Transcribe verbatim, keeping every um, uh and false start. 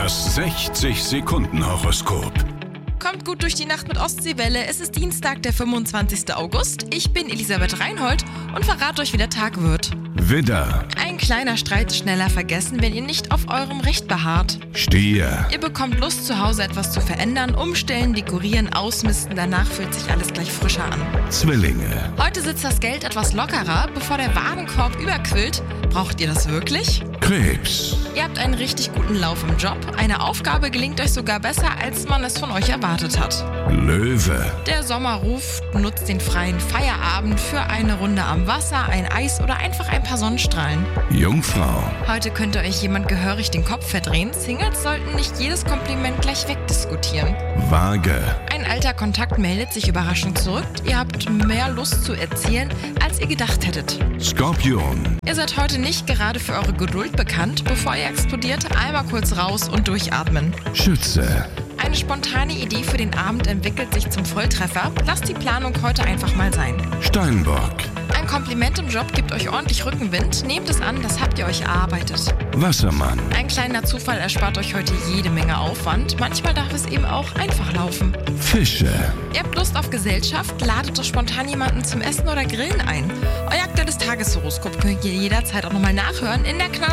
Das sechzig-Sekunden-Horoskop. Kommt gut durch die Nacht mit Ostseewelle. Es ist Dienstag, der fünfundzwanzigster August. Ich bin Elisabeth Reinhold und verrate euch, wie der Tag wird. Widder, Ein kleiner Streit ist schneller vergessen, wenn ihr nicht auf eurem Recht beharrt. Stier, Ihr bekommt Lust, zu Hause etwas zu verändern, umstellen, dekorieren, ausmisten. Danach fühlt sich alles gleich frischer an. Zwillinge, Heute sitzt das Geld etwas lockerer, bevor der Warenkorb überquillt. Braucht ihr das wirklich? Krebs, Ihr habt einen richtig guten Lauf im Job. Eine Aufgabe gelingt euch sogar besser, als man es von euch erwartet hat. Löwe, Der Sommer ruft, nutzt den freien Feierabend für eine Runde am Wasser, ein Eis oder einfach ein paar Sonnenstrahlen. Jungfrau, Heute könnte euch jemand gehörig den Kopf verdrehen. Singles sollten nicht jedes Kompliment gleich wegdiskutieren. Waage, Ein alter Kontakt meldet sich überraschend zurück. Ihr habt mehr Lust zu erzählen, als ihr gedacht hättet. Skorpion, Ihr seid heute nicht gerade für eure Geduld bekannt. Bevor ihr explodiert, einmal kurz raus und durchatmen. Schütze, Eine spontane Idee für den Abend entwickelt sich zum Volltreffer. Lasst die Planung heute einfach mal sein. Steinbock, Ein Kompliment im Job gibt euch ordentlich Rückenwind. Nehmt es an, das habt ihr euch erarbeitet. Wassermann, Ein kleiner Zufall erspart euch heute jede Menge Aufwand. Manchmal darf es eben auch einfach laufen. Fische, Ihr habt Lust auf Gesellschaft, ladet doch spontan jemanden zum Essen oder Grillen ein. Euer aktuelles Tageshoroskop könnt ihr jederzeit auch nochmal nachhören in der Knall